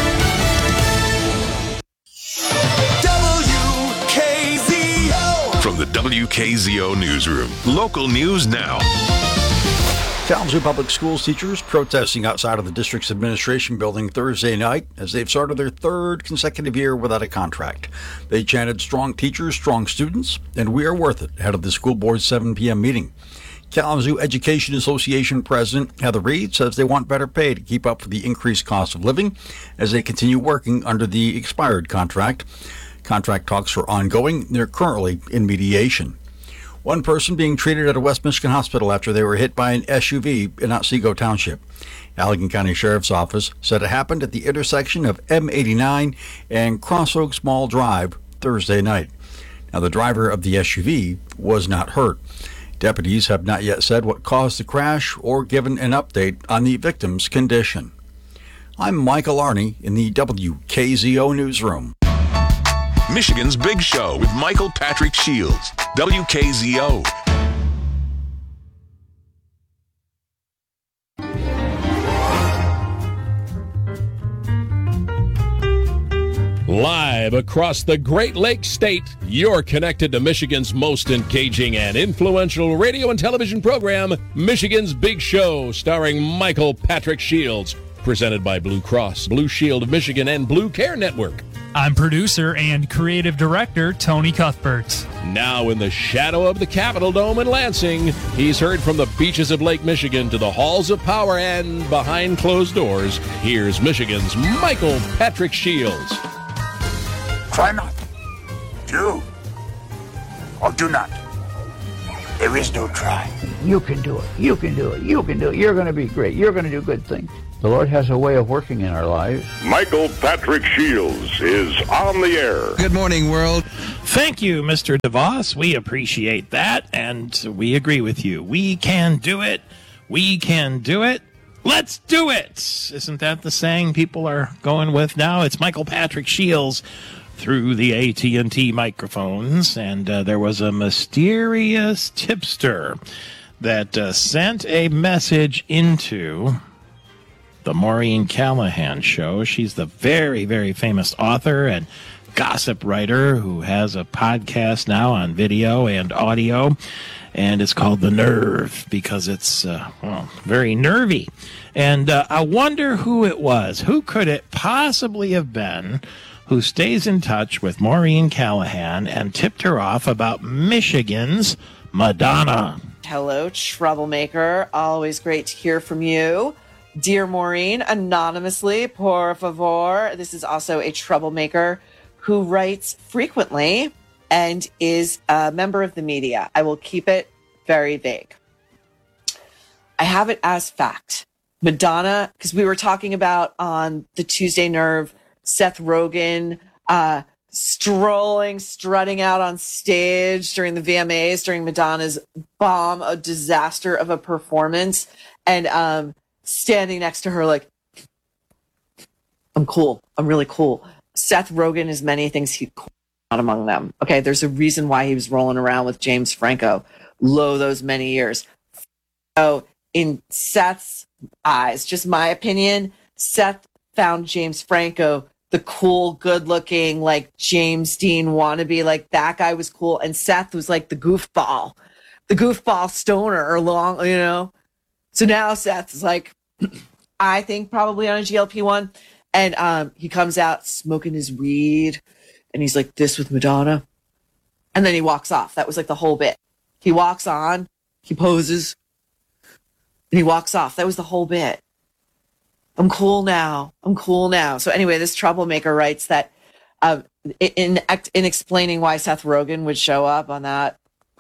From the W K Z O Newsroom, local news now. Kalamazoo Public Schools teachers protesting outside of the district's administration building Thursday night as they've started their third consecutive year without a contract. They chanted "Strong teachers, strong students," and "We are worth it" ahead of the school board's seven p.m. meeting. Kalamazoo Education Association President Heather Reed says they want better pay to keep up with the increased cost of living as they continue working under the expired contract. Contract talks are ongoing. They're currently in mediation. One person being treated at a West Michigan hospital after they were hit by an S U V in Otsego Township. Allegan County Sheriff's Office said it happened at the intersection of M eighty-nine and Cross Oaks Mall Drive Thursday night. Now, the driver of the S U V was not hurt. Deputies have not yet said what caused the crash or given an update on the victim's condition. I'm Michael Arney in the W K Z O Newsroom. Michigan's Big Show with Michael Patrick Shields, W K Z O. Live across the Great Lakes State, you're connected to Michigan's most engaging and influential radio and television program, Michigan's Big Show, starring Michael Patrick Shields. Presented by Blue Cross, Blue Shield of Michigan, and Blue Care Network. I'm producer and creative director Tony Cuthbert. Now in the shadow of the Capitol Dome in Lansing, he's heard from the beaches of Lake Michigan to the halls of power and behind closed doors. Here's Michigan's Michael Patrick Shields. Try not. Do. Or do not. There is no try. You can do it. You can do it. You can do it. You're going to be great. You're going to do good things. The Lord has a way of working in our lives. Michael Patrick Shields is on the air. Good morning, world. Thank you, Mister DeVos. We appreciate that, and we agree with you. We can do it. We can do it. Let's do it. Isn't that the saying people are going with now? It's Michael Patrick Shields through the A T and T microphones, and uh, there was a mysterious tipster that uh, sent a message into the Maureen Callahan Show. She's the very, very famous author and gossip writer who has a podcast now on video and audio, and it's called The Nerve because it's uh, well, very nervy. And uh, I wonder who it was. Who could it possibly have been who stays in touch with Maureen Callahan and tipped her off about Michigan's Madonna? Hello, troublemaker. Always great to hear from you. Dear Maureen, anonymously, por favor. This is also a troublemaker who writes frequently and is a member of the media. I will keep it very vague. I have it as fact. Madonna, because we were talking about on the Tuesday Nerve, Seth Rogen uh, strolling, strutting out on stage during the V M As, during Madonna's bomb, a disaster of a performance. And, um, standing next to her like, I'm cool. I'm really cool. Seth Rogen is many things. He's cool, not among them. Okay, there's a reason why he was rolling around with James Franco low those many years. So in Seth's eyes, just my opinion, Seth found James Franco the cool, good-looking, like James Dean wannabe. Like that guy was cool. And Seth was like the goofball, the goofball stoner or long, you know. So now Seth is like, I think probably on a G L P one. And um, he comes out smoking his weed. And he's like, this with Madonna. And then he walks off. That was like the whole bit. He walks on. He poses. And he walks off. That was the whole bit. I'm cool now. I'm cool now. So anyway, this troublemaker writes that uh, in, in explaining why Seth Rogen would show up on that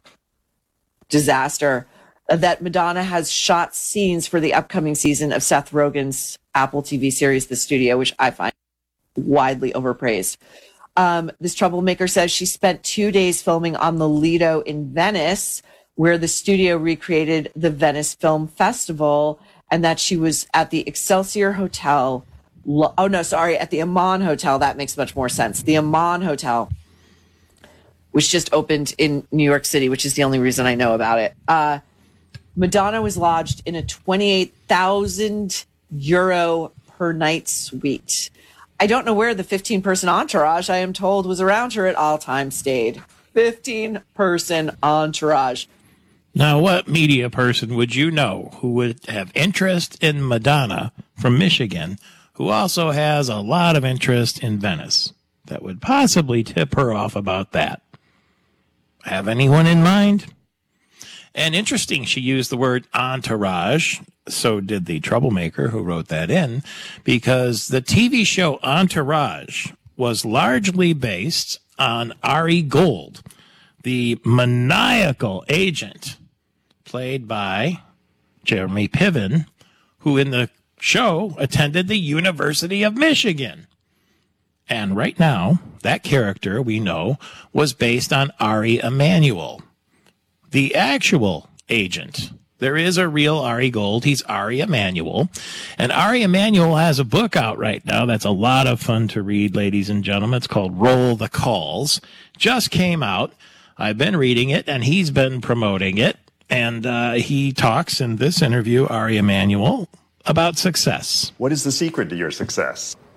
disaster, that Madonna has shot scenes for the upcoming season of Seth Rogen's Apple T V series, The Studio, which I find widely overpraised. Um, this troublemaker says she spent two days filming on the Lido in Venice, where the studio recreated the Venice Film Festival, and that she was at the Excelsior Hotel. Oh, no, sorry, at the Aman Hotel. That makes much more sense. The Aman Hotel, which just opened in New York City, which is the only reason I know about it. Uh, Madonna was lodged in a twenty-eight thousand euro per night suite. I don't know where the fifteen person entourage, I am told, was around her at all times stayed. fifteen person entourage. Now, what media person would you know who would have interest in Madonna from Michigan, who also has a lot of interest in Venice, that would possibly tip her off about that? Have anyone in mind? And interesting, she used the word entourage. So did the troublemaker who wrote that in, because the T V show Entourage was largely based on Ari Gold, the maniacal agent played by Jeremy Piven, who in the show attended the University of Michigan. And right now, that character, we know, was based on Ari Emanuel, the actual agent. There is a real Ari Gold. He's Ari Emanuel. And Ari Emanuel has a book out right now that's a lot of fun to read, ladies and gentlemen. It's called Roll the Calls. Just came out. I've been reading it, and he's been promoting it. And uh, he talks in this interview, Ari Emanuel, about success. What is the secret to your success?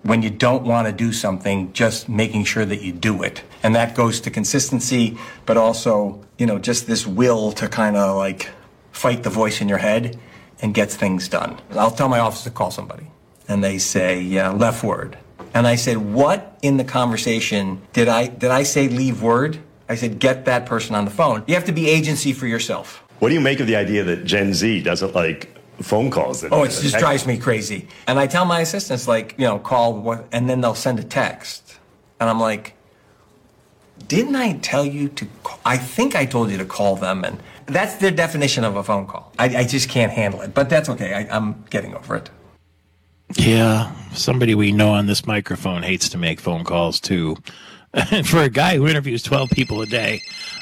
when you don't want to do something, just making sure that you do it. And that goes to consistency, but also, you know, just this will to kind of like fight the voice in your head and get things done. I'll tell my office to call somebody, and they say, yeah, left word. And I said, what in the conversation did I did I say leave word? I said, get that person on the phone. You have to be agency for yourself. What do you make of the idea that Gen Z doesn't like phone calls? Oh, it just drives me crazy. And I tell my assistants, like, you know, call, what, and then they'll send a text. And I'm like, didn't I tell you to call? I think I told you to call them. And that's their definition of a phone call. I, I just can't handle it. But that's okay. I, I'm getting over it. Yeah, somebody we know on this microphone hates to make phone calls, too. And for a guy who interviews twelve people a day,